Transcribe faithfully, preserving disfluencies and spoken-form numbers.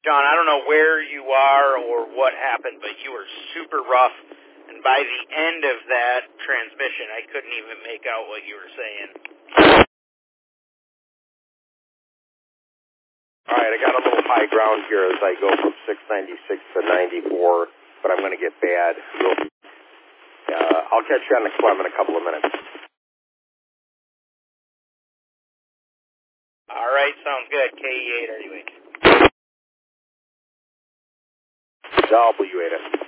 John, I don't know where you are or what happened, but you were super rough, and by the end of that transmission, I couldn't even make out what you were saying. All right, I got a little high ground here as I go from six ninety-six to ninety-four, but I'm going to get bad. Uh, I'll catch you on the Clem in a couple of minutes. All right, sounds good. K E eight, are you in? W eight.